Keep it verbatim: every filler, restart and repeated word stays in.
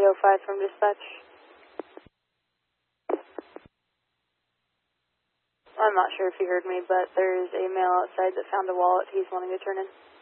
oh five from dispatch. I'm not sure if you heard me, but there's a male outside that found a wallet he's wanting to turn in.